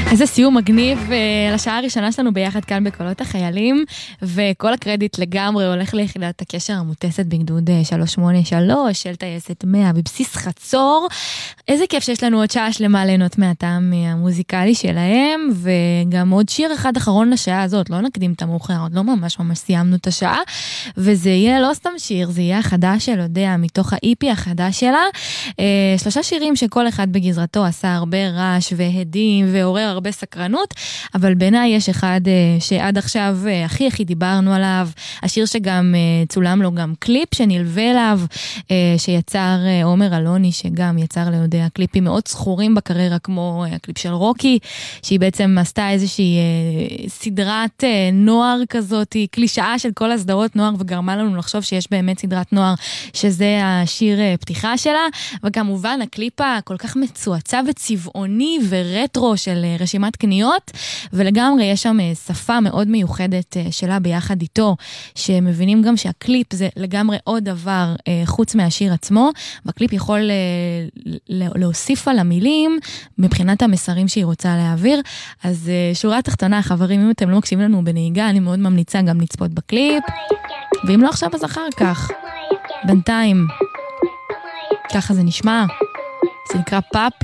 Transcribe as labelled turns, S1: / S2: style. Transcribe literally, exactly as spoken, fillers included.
S1: איזה סיום מגניב לשעה הראשונה שלנו ביחד כאן בקולות החיילים, וכל הקרדיט לגמרי הולך ליחידת הקשר המוטסת בגדוד שלוש שמונה שלוש של טייסת מאה בבסיס חצור. איזה כיף שיש לנו עוד שעה שלמה ליהנות מהטעם המוזיקלי שלהם, וגם עוד שיר אחד אחרון לשעה הזאת, לא נקדים את המאוחר, עוד לא ממש ממש סיימנו את השעה, וזה יהיה לא סתם שיר, זה יהיה החדש של יודע, מתוך ה-אי פי החדש שלה, שלושה שירים שכל אחד בגזרתו עשה הרבה רעש והדים ועורר הרבה סקרנות, אבל בעיניי יש אחד שעד עכשיו הכי הכי דיברנו עליו, השיר שגם צולם לו גם קליפ שנלווה אליו, שיצר עומר אלוני, שגם יצר ליודע קליפים מאוד זכורים בקריירה, כמו הקליפ של רוקי, שהיא בעצם עשתה איזושהי סדרת נוער כזאת, קלישאה של כל הסדרות נוער, וגרמה לנו לחשוב שיש באמת סדרת נוער, שזה השיר פתיחה שלה, וכמובן הקליפ הכל כך מצועצע וצבעוני ורטרו של רשימת קניות, ולגמרי יש שם שפה מאוד מיוחדת שלה ביחד איתו, שמבינים גם שהקליפ זה לגמרי עוד דבר חוץ מהשיר עצמו, והקליפ יכול להוסיף על המילים מבחינת המסרים שהיא רוצה להעביר. אז שורה תחתונה, חברים, אם אתם לא מקשיבים לנו בנהיגה, אני מאוד ממליצה גם לצפות בקליפ, ואם לא עכשיו אז אחר כך. בינתיים ככה זה נשמע, זה נקרא פאפי.